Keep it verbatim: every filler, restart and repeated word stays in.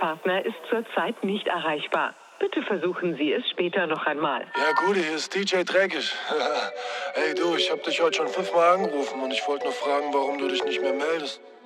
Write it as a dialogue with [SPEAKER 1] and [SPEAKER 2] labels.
[SPEAKER 1] Partner ist zurzeit nicht erreichbar. Bitte versuchen Sie es später noch einmal.
[SPEAKER 2] Ja, gut, hier ist D J Dreckig. Ey, du, ich hab dich heute schon fünfmal angerufen und ich wollte nur fragen, warum du dich nicht mehr meldest.